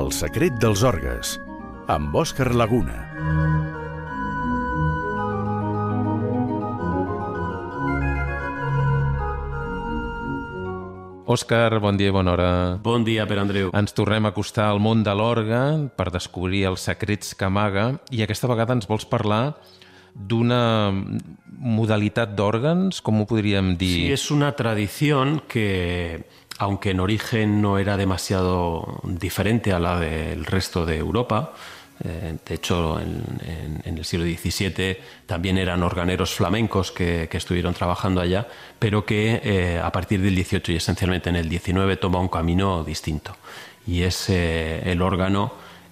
El secret dels orgues, amb Òscar Laguna. Òscar, bon dia i bona hora. Bon dia, Pere Andreu. Ens tornem a acostar al món de l'orgue per descobrir els secrets que amaga i aquesta vegada ens vols parlar d'una modalitat d'òrgans, com ho podríem dir? Sí, es una tradición que, aunque en origen no era demasiado diferente a la del resto de Europa, de hecho en el siglo XVII también eran organeros flamencos que estuvieron trabajando allá, pero que a partir del XVIII y esencialmente en el XIX toma un camino distinto. Y es el órgano,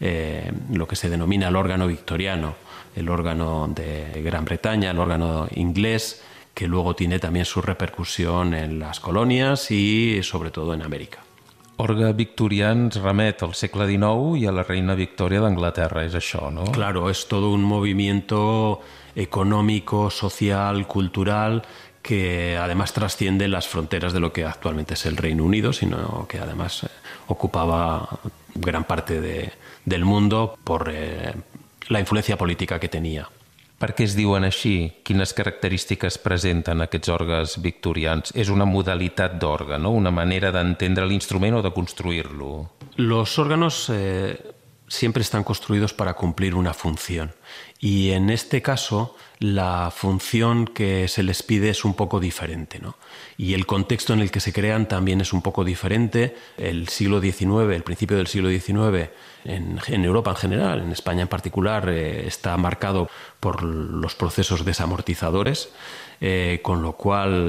lo que se denomina el órgano victoriano, el órgano de Gran Bretaña, el órgano inglés, que luego tiene también su repercusión en las colonias y sobre todo en América. Orgue victorià ens remet al segle XIX i a la reina Victòria d'Anglaterra, és això, no? Claro, es todo un movimiento económico, social, cultural, que además trasciende las fronteras de lo que actualmente es el Reino Unido, sino que además ocupaba gran parte del mundo por la influencia política que tenia. Per què es diuen així? Quines característiques presenten aquests orgues victorians? És una modalitat d'orgue, no? Una manera d'entendre l'instrument o de construir-lo? Los órganos siempre están construidos para cumplir una función. Y en este caso, la función que se les pide es un poco diferente, ¿no? Y el contexto en el que se crean también es un poco diferente. El siglo XIX, el principio del siglo XIX, en Europa en general, en España en particular, está marcado por los procesos desamortizadores, con lo cual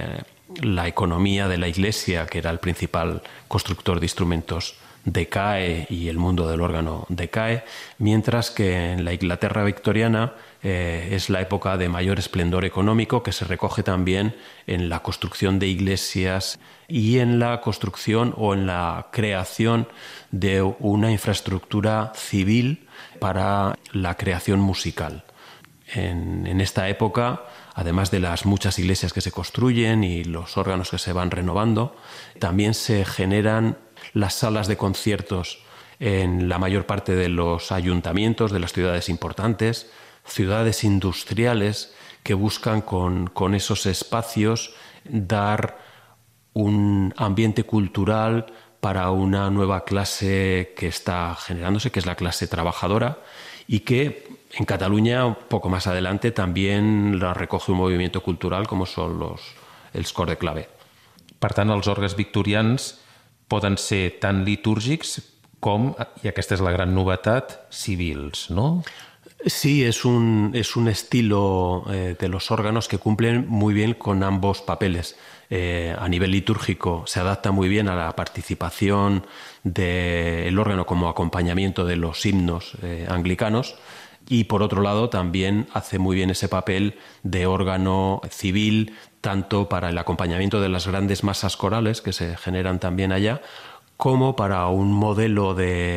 la economía de la Iglesia, que era el principal constructor de instrumentos, decae y el mundo del órgano decae, mientras que en la Inglaterra victoriana es la época de mayor esplendor económico, que se recoge también en la construcción de iglesias y en la construcción o en la creación de una infraestructura civil para la creación musical. En esta época, además de las muchas iglesias que se construyen y los órganos que se van renovando, también se generan las salas de conciertos en la mayor parte de los ayuntamientos de las ciudades importantes, ciudades industriales que buscan con esos espacios dar un ambiente cultural para una nueva clase que está generándose, que es la clase trabajadora, y que en Cataluña, un poco más adelante, también la recoge un movimiento cultural como son els cors de clave. Per tant, els orgues victorians poden ser tant litúrgics com, i aquesta és la gran novetat, civils, ¿no? Sí, es un estilo de los órganos que cumplen muy bien con ambos papeles. A nivel litúrgico se adapta muy bien a la participación del órgano como acompañamiento de los himnos anglicanos, y por otro lado también hace muy bien ese papel de órgano civil, tanto para el acompañamiento de las grandes masas corales que se generan también allá, como para un modelo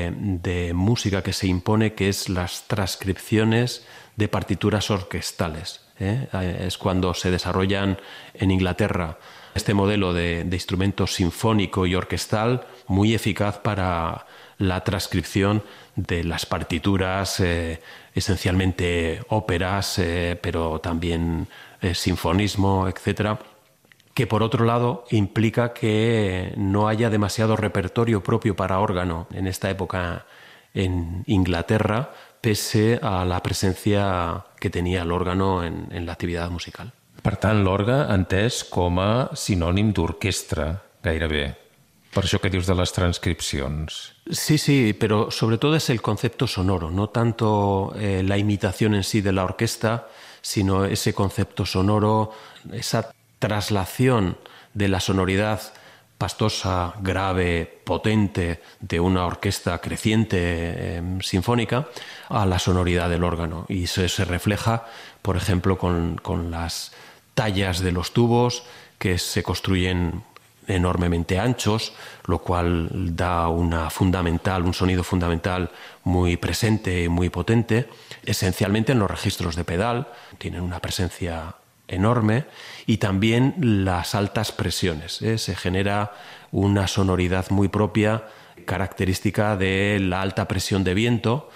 de música que se impone, que es las transcripciones de partituras orquestales. Es cuando se desarrollan en Inglaterra este modelo de instrumento sinfónico y orquestal muy eficaz para la transcripción de las partituras, esencialmente óperas, pero también sinfonismo, etcétera, que por otro lado implica que no haya demasiado repertorio propio para órgano en esta época en Inglaterra, pese a la presencia que tenía el órgano en la actividad musical. Per tant, l'orgue entès com a sinònim d'orquestra, gairebé. Per això que dius de les transcripcions. Sí, pero sobre todo es el concepto sonoro, no tanto la imitación en sí de la orquesta, sino ese concepto sonoro, esa traslación de la sonoridad pastosa, grave, potente de una orquesta creciente sinfónica a la sonoridad del órgano. Y eso se refleja, por ejemplo, con las tallas de los tubos que se construyen enormemente anchos, lo cual da un sonido fundamental muy presente y muy potente, esencialmente en los registros de pedal, tienen una presencia enorme, y también las altas presiones. Se genera una sonoridad muy propia característica de la alta presión de viento,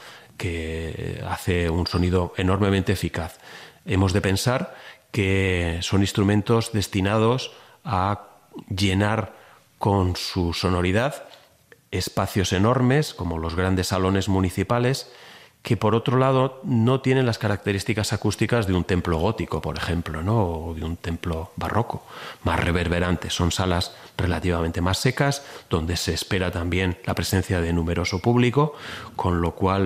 que hace un sonido enormemente eficaz. Hemos de pensar que son instrumentos destinados a llenar con su sonoridad espacios enormes, como los grandes salones municipales, que por otro lado no tienen las características acústicas de un templo gótico, por ejemplo, ¿no? O de un templo barroco, más reverberantes. Son salas relativamente más secas, donde se espera también la presencia de numeroso público, con lo cual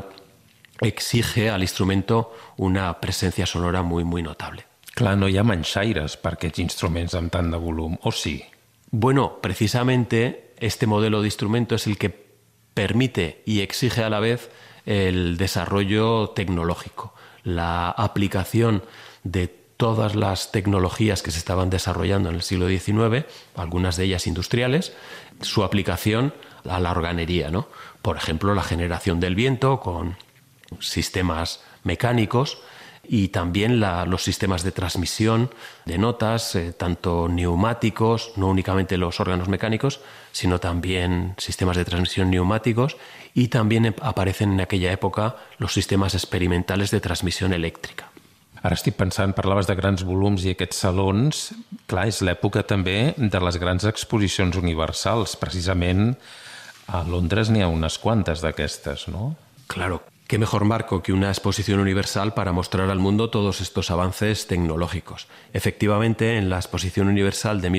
exige al instrumento una presencia sonora muy, muy notable. Clar, no hi ha manxaires per aquests instruments amb tant de volum, o sí? Bueno, precisamente este modelo de instrumento es el que permite y exige a la vez el desarrollo tecnológico, la aplicación de todas las tecnologías que se estaban desarrollando en el siglo XIX, algunas de ellas industriales, su aplicación a la organería, ¿no? Por ejemplo, la generación del viento con sistemas mecánicos y también los sistemas de transmisión de notas, tanto neumáticos, no únicamente los órganos mecánicos, sino también sistemas de transmisión neumáticos, y también aparecen en aquella época los sistemas experimentales de transmisión elèctrica. Ara estic pensant, parlaves de grans volums i aquests salons, clar, és l'època també de les grans exposicions universals. Precisament a Londres n'hi ha unes quantes d'aquestes, no? Claro. ¿Qué mejor marco que una exposición universal para mostrar al mundo todos estos avances tecnológicos? Efectivamente, en la Exposición Universal de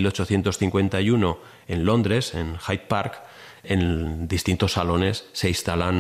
1851 en Londres, en Hyde Park, en distintos salones se instalan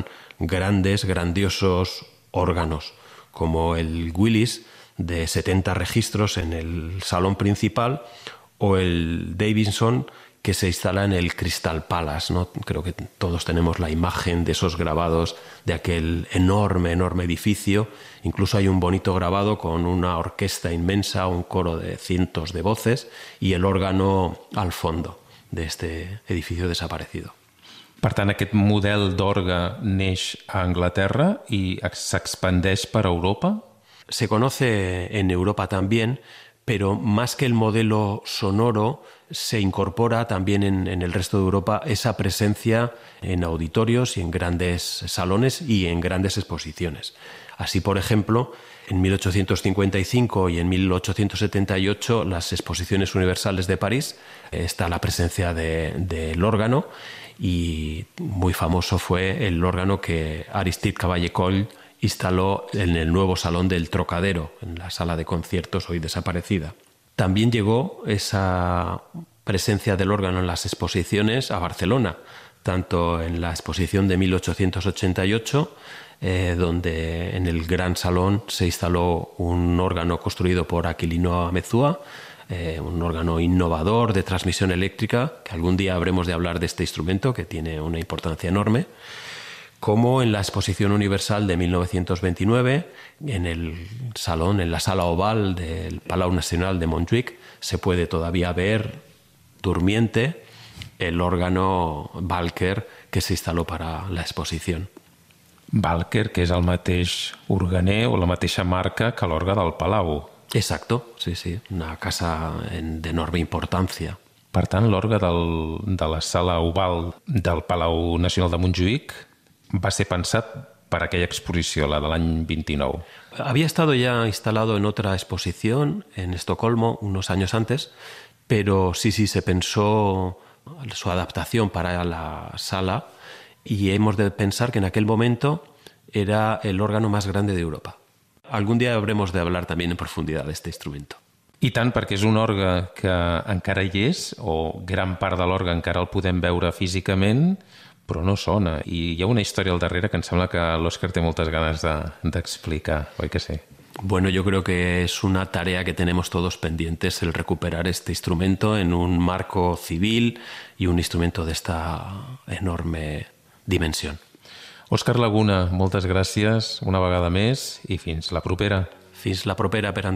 grandiosos órganos, como el Willis de 70 registros en el salón principal o el Davidson que se instala en el Crystal Palace, ¿no? Creo que todos tenemos la imagen de esos grabados de aquel enorme edificio. Incluso hay un bonito grabado con una orquesta inmensa, un coro de cientos de voces y el órgano al fondo de este edificio desaparecido. Per tant, aquest model d'orgue neix a Anglaterra i s'expandeix per Europa? Se conoce en Europa también, pero más que el modelo sonoro, se incorpora también en el resto de Europa esa presencia en auditorios y en grandes salones y en grandes exposiciones. Así, por ejemplo, en 1855 y en 1878, las exposiciones universales de París, está la presencia del órgano, y muy famoso fue el órgano que Aristide Cavaillé-Coll instaló en el nuevo Salón del Trocadero, en la sala de conciertos hoy desaparecida. También llegó esa presencia del órgano en las exposiciones a Barcelona, tanto en la exposición de 1888, donde en el Gran Salón se instaló un órgano construido por Aquilino Amezúa, un órgano innovador de transmisión eléctrica, que algún día habremos de hablar de este instrumento, que tiene una importancia enorme, como en la Exposición Universal de 1929, en el salón, en la sala oval del Palau Nacional de Montjuïc, se puede todavía ver durmiente el órgano Walker que se instaló para la exposición. Walker, que és el mateix organer o la mateixa marca que l'orgue del Palau. Exacto, sí, una casa d'enorme importància. Per tant, l'orgue de la sala oval del Palau Nacional de Montjuïc va ser pensat para aquella exposición, la del año 29. Había estado ya instalado en otra exposición en Estocolmo unos años antes, pero sí se pensó su adaptación para la sala, y hemos de pensar que en aquel momento era el órgano más grande de Europa. Algún día habremos de hablar también en profundidad de este instrumento. I tant, perquè és un orgue que encara hi és, o gran part de l'orgue encara el podem veure físicament, però no sona. I hi ha una història al darrere que em sembla que l'Òscar té moltes ganes d'explicar, oi que sí? Bueno, yo creo que es una tarea que tenemos todos pendientes, el recuperar este instrumento en un marco civil y un instrumento de esta enorme dimensión. Òscar Laguna, moltes gràcies una vegada més i fins la propera. Fins la propera, per